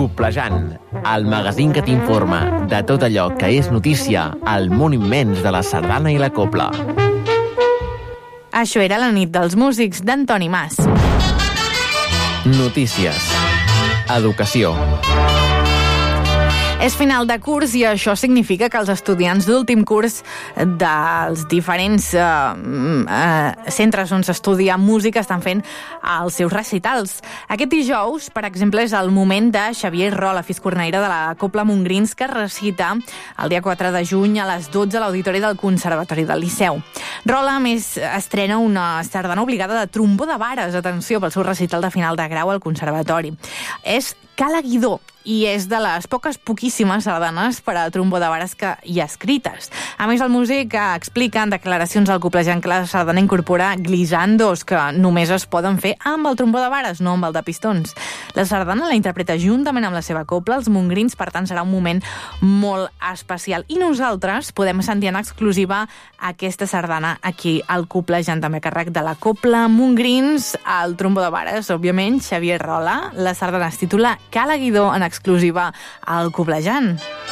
Coplejant, el magazín que t'informa de tot allò que és notícia al món immens de la sardana i la copla. Això era la nit dels músics d'Antoni Mas. Notícies. Educació. És final de curs i això significa que els estudiants d'últim curs dels diferents centres on s'estudia música estan fent els seus recitals. Aquest dijous, per exemple, és el moment de Xavier Rola, fiscornaire de la Copla Montgrins, que recita el dia 4 de juny a les 12 a l'Auditori del Conservatori del Liceu. Rola, a més, estrena una sardana obligada de trombó de vares, atenció, pel seu recital de final de grau al Conservatori. És Cala Guidó, i és de les poquíssimes sardanes per a trombó de vares que hi ha escrites. A més, el músic explica en declaracions al Coplejant que la sardana incorpora glissandos que només es poden fer amb el trombó de vares, no amb el de pistons. La sardana la interpreta juntament amb la seva copla, els Montgrins, per tant serà un moment molt especial. I nosaltres podem sentir en exclusiva aquesta sardana aquí al Coplejant, també a càrrec de la Copla Montgrins, el trombó de vares, òbviament, Xavier Rola. La sardana es titula Cala Guidó, en exclusiva al Coplejant.